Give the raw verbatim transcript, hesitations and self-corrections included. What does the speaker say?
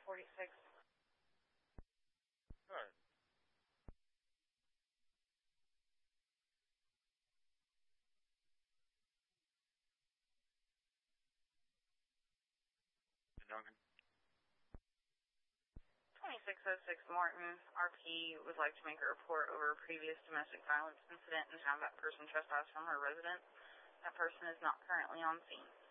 forty-six. All right. Duncan. twenty-six oh six Martin, R P would like to make a report over a previous domestic violence incident and have that person trespass from her residence. That person is not currently on scene.